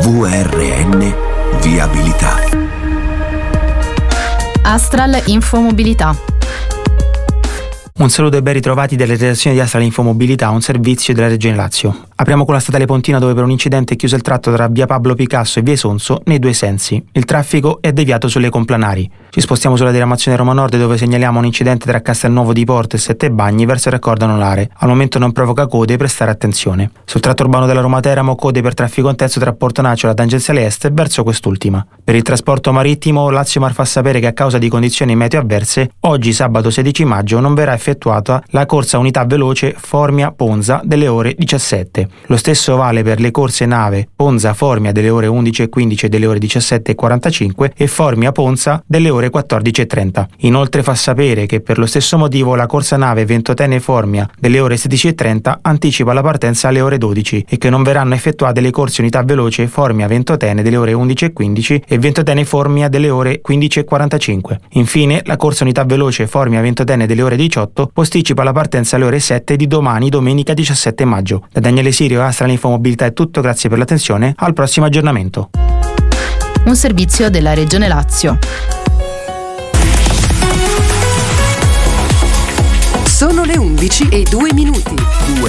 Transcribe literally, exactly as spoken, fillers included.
V R N Viabilità. Astral Infomobilità. Un saluto e ben ritrovati dalle redazioni di Astral Infomobilità, un servizio della Regione Lazio. Apriamo con la statale Pontina, dove per un incidente è chiuso il tratto tra via Pablo Picasso e via Sonso nei due sensi. Il traffico è deviato sulle complanari. Ci spostiamo sulla diramazione Roma Nord, dove segnaliamo un incidente tra Castelnuovo di Porto e Sette Bagni verso il raccordo anulare. Al momento non provoca code, prestare attenzione. Sul tratto urbano della Roma Teramo, code per traffico intenso tra Porto Naccio e la tangenziale est verso quest'ultima. Per il trasporto marittimo, Lazio Mar fa sapere che a causa di condizioni meteo avverse, oggi sabato sedici maggio non verrà effettuata la corsa unità veloce Formia-Ponza delle ore diciassette. Lo stesso vale per le corse nave Ponza-Formia delle ore undici e quindici e delle ore diciassette e quarantacinque e Formia-Ponza delle ore quattordici e trenta. Inoltre fa sapere che per lo stesso motivo la corsa nave Ventotene-Formia delle ore sedici e trenta anticipa la partenza alle ore dodici e che non verranno effettuate le corse unità veloce Formia-Ventotene delle ore undici e quindici e Ventotene-Formia delle ore quindici e quarantacinque. Infine, la corsa unità veloce Formia-Ventotene delle ore diciotto posticipa la partenza alle ore sette di domani, domenica diciassette maggio. Da Daniele Sirio, Astral Infomobilità è tutto, grazie per l'attenzione, al prossimo aggiornamento. Un servizio della Regione Lazio. Sono le undici e due minuti.